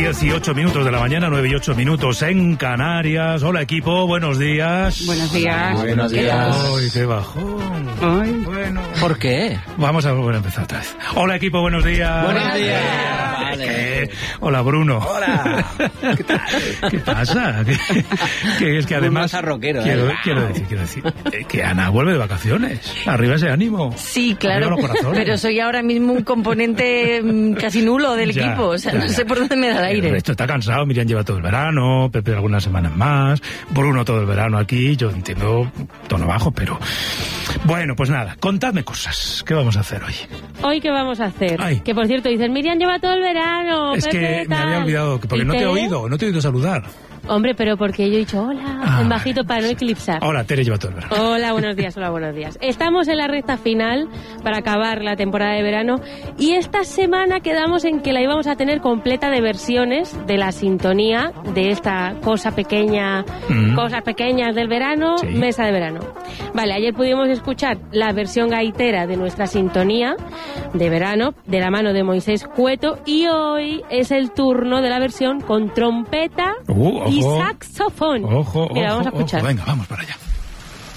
18 minutos de la mañana, 9 y 8 minutos en Canarias. Hola, equipo, buenos días. Buenos días. Buenos días. Ay, qué bajón. Ay. Bueno. ¿Por qué? Vamos a volver a empezar otra vez. Hola, equipo, buenos días. Buenos días. Vale. Hola, Bruno. Hola. ¿Qué tal? ¿Qué pasa? Que es que además... rockero, quiero decir que Ana vuelve de vacaciones. Arriba ese ánimo. Sí, claro, Arriba los corazones. pero soy ahora mismo un componente casi nulo del equipo, o sea, no sé por dónde me da el aire. Esto está cansado, Miriam lleva todo el verano, Pepe algunas semanas más, Bruno todo el verano aquí, yo entiendo tono bajo, pero... Bueno, pues nada, contadme cosas. ¿Qué vamos a hacer hoy? ¿Hoy qué vamos a hacer? Ay. Que por cierto, dicen, Miriam lleva todo el verano. Es Pepe, que me tal. había olvidado, porque ¿Y no te he Tere? oído saludar. Hombre, pero porque yo he dicho hola, Ah, en bajito para no eclipsar. Ahora, Tere lleva todo el verano. Hola, buenos días, hola, buenos días. Estamos en la recta final para acabar la temporada de verano y esta semana quedamos en que la íbamos a tener completa de versiones de la sintonía de esta cosa pequeña, cosas pequeñas del verano, Sí. mesa de verano. Vale, ayer pudimos escuchar la versión gaitera de nuestra sintonía de verano de la mano de Moisés Cueto y hoy es el turno de la versión con trompeta y Ojo. saxofón. Ojo, Mira, ojo, vamos a escuchar. ojo. Venga, vamos para allá.